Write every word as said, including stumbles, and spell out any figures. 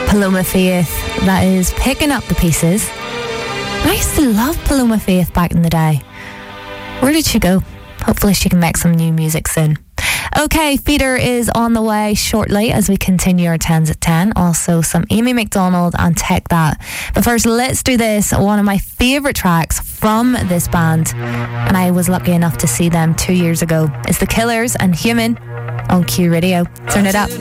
Paloma Faith, that is Picking Up the Pieces. I used to love Paloma Faith back in the day. Where did she go? Hopefully she can make some new music soon. Okay, Feeder is on the way shortly as we continue our tens at ten. Also some Amy McDonald and Take That. But first, let's do this. One of my favourite tracks from this band, and I was lucky enough to see them two years ago, is The Killers and Human on Q Radio. Turn it up.